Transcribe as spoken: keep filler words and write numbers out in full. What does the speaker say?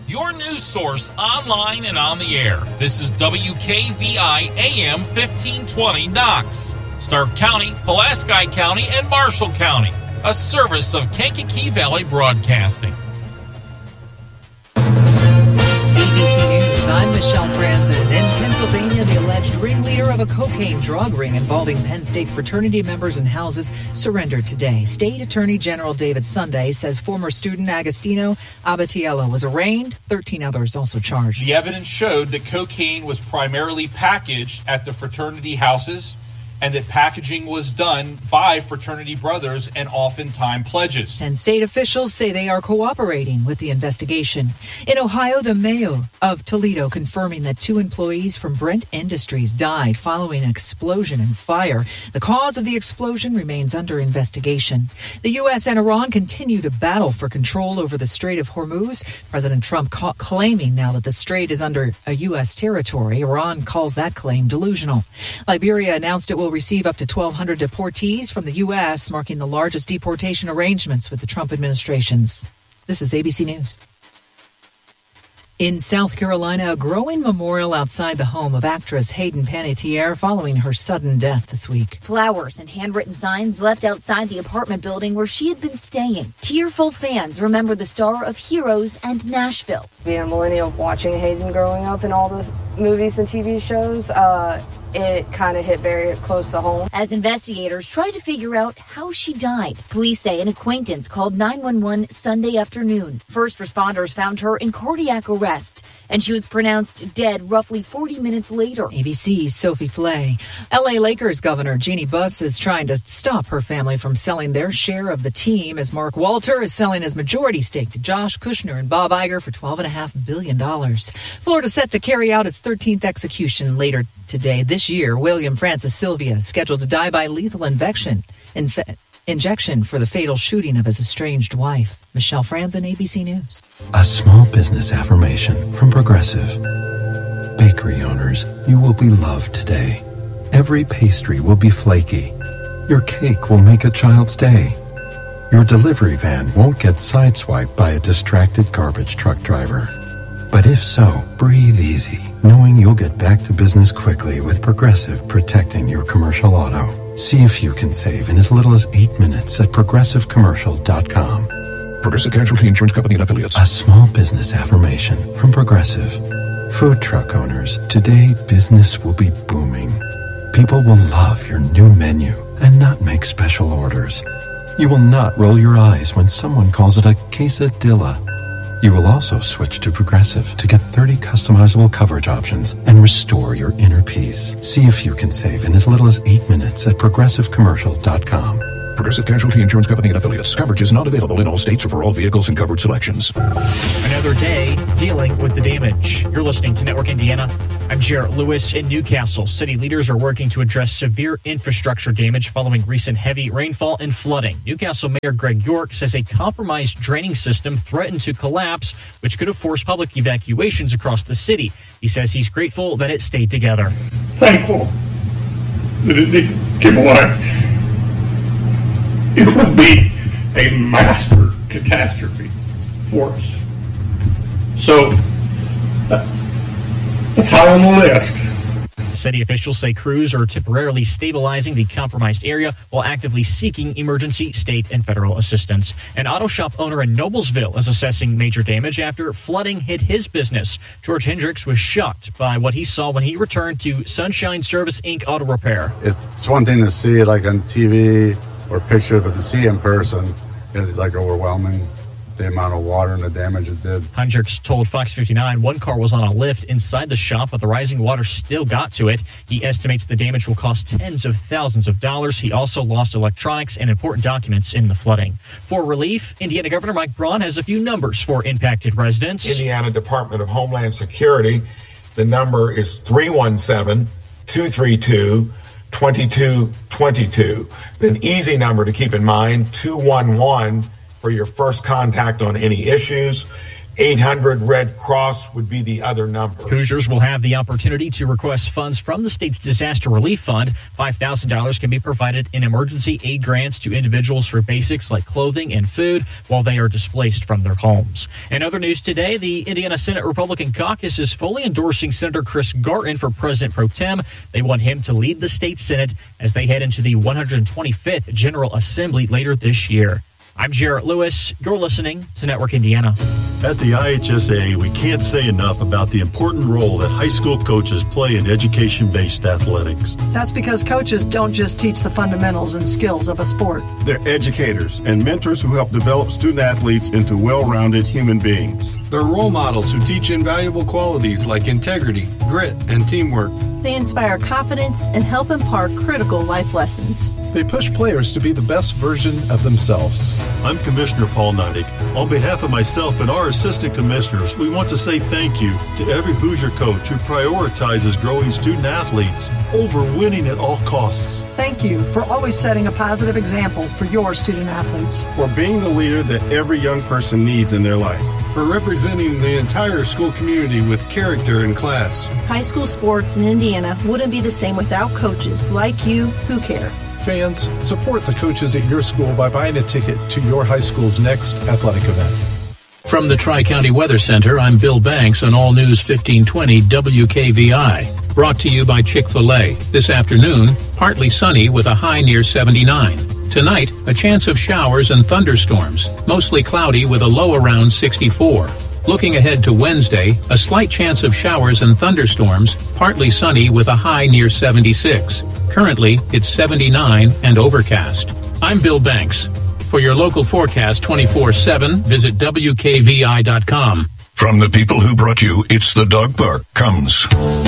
your news source online and on the air. This is W K V I A M fifteen twenty Knox, Stark County, Pulaski County, and Marshall County, a service of Kankakee Valley Broadcasting. A B C News, I'm Michelle Franzen. In Pennsylvania, the alleged ringleader of a cocaine drug ring involving Penn State fraternity members and houses surrendered today. State Attorney General David Sunday says former student Agostino Abatiello was arraigned. thirteen others also charged. The evidence showed that cocaine was primarily packaged at the fraternity houses and that packaging was done by fraternity brothers and oftentimes pledges. And state officials say they are cooperating with the investigation. In Ohio, the mayor of Toledo confirming that two employees from Brent Industries died following an explosion and fire. The cause of the explosion remains under investigation. The U S and Iran continue to battle for control over the Strait of Hormuz. President Trump ca- claiming now that the strait is under a U S territory. Iran calls that claim delusional. Liberia announced it will receive up to twelve hundred deportees from the U S, marking the largest deportation arrangements with the Trump administrations. This is A B C News. In South Carolina, a growing memorial outside the home of actress Hayden Panettiere following her sudden death this week. Flowers and handwritten signs left outside the apartment building where she had been staying. Tearful fans remember the star of Heroes and Nashville. Being a millennial, watching Hayden growing up in all the movies and T V shows, uh, it kind of hit very close to home. As investigators tried to figure out how she died, police say an acquaintance called nine one one Sunday afternoon. First responders found her in cardiac arrest, and she was pronounced dead roughly forty minutes later. A B C's Sophie Flay. L A Lakers Governor Jeannie Buss is trying to stop her family from selling their share of the team as Mark Walter is selling his majority stake to Josh Kushner and Bob Iger for twelve point five billion dollars. Florida set to carry out its thirteenth execution later today. This year, William Francis Sylvia is scheduled to die by lethal injection, infe- injection for the fatal shooting of his estranged wife. Michelle Franzen, A B C News. A small business affirmation from Progressive. Bakery owners, you will be loved today. Every pastry will be flaky. Your cake will make a child's day. Your delivery van won't get sideswiped by a distracted garbage truck driver. But if so, breathe easy, knowing you'll get back to business quickly with Progressive protecting your commercial auto. See if you can save in as little as eight minutes at progressive commercial dot com. Progressive Casualty Insurance Company and Affiliates. A small business affirmation from Progressive. Food truck owners, today business will be booming. People will love your new menu and not make special orders. You will not roll your eyes when someone calls it a quesadilla. You will also switch to Progressive to get thirty customizable coverage options and restore your inner peace. See if you can save in as little as eight minutes at progressive commercial dot com. Progressive Casualty Insurance Company and Affiliates. Coverage is not available in all states or for all vehicles and covered selections. Another day dealing with the damage. You're listening to Network Indiana. I'm Jarrett Lewis in Newcastle. City leaders are working to address severe infrastructure damage following recent heavy rainfall and flooding. Newcastle Mayor Greg York says a compromised draining system threatened to collapse, which could have forced public evacuations across the city. He says he's grateful that it stayed together. Thankful that it didn't give away. It would be a master catastrophe for us. So, that's high on the list. City officials say crews are temporarily stabilizing the compromised area while actively seeking emergency state and federal assistance. An auto shop owner in Noblesville is assessing major damage after flooding hit his business. George Hendricks was shocked by what he saw when he returned to Sunshine Service Incorporated Auto Repair. It's one thing to see it like on T V or pictures, but to see in person is like overwhelming. The amount of water and the damage it did. Hendricks told Fox fifty-nine one car was on a lift inside the shop, but the rising water still got to it. He estimates the damage will cost tens of thousands of dollars. He also lost electronics and important documents in the flooding. For relief, Indiana Governor Mike Braun has a few numbers for impacted residents. Indiana Department of Homeland Security, the number is three one seven, two three two, two two two two. An easy number to keep in mind, two one one, for your first contact on any issues. eight hundred Red Cross would be the other number. Hoosiers will have the opportunity to request funds from the state's disaster relief fund. five thousand dollars can be provided in emergency aid grants to individuals for basics like clothing and food while they are displaced from their homes. In other news today, the Indiana Senate Republican caucus is fully endorsing Senator Chris Garton for president pro tem. They want him to lead the state Senate as they head into the one hundred twenty-fifth General Assembly later this year. I'm Jarrett Lewis. You're listening to Network Indiana. At the I H S A, we can't say enough about the important role that high school coaches play in education-based athletics. That's because coaches don't just teach the fundamentals and skills of a sport. They're educators and mentors who help develop student-athletes into well-rounded human beings. They're role models who teach invaluable qualities like integrity, grit, and teamwork. They inspire confidence and help impart critical life lessons. They push players to be the best version of themselves. I'm Commissioner Paul Neidig. On behalf of myself and our assistant commissioners, we want to say thank you to every Hoosier coach who prioritizes growing student athletes over winning at all costs. Thank you for always setting a positive example for your student athletes. For being the leader that every young person needs in their life. For representing the entire school community with character and class. High school sports in Indiana wouldn't be the same without coaches like you who care. Fans, support the coaches at your school by buying a ticket to your high school's next athletic event. From the Tri-County Weather Center, I'm Bill Banks on All News fifteen twenty W K V I. Brought to you by Chick-fil-A. This afternoon, partly sunny with a high near seventy-nine. Tonight, a chance of showers and thunderstorms, mostly cloudy with a low around sixty-four. Looking ahead to Wednesday, a slight chance of showers and thunderstorms, partly sunny with a high near seventy-six. Currently, it's seventy-nine and overcast. I'm Bill Banks. For your local forecast twenty-four seven, visit W K V I dot com. From the people who brought you It's the Dog Park comes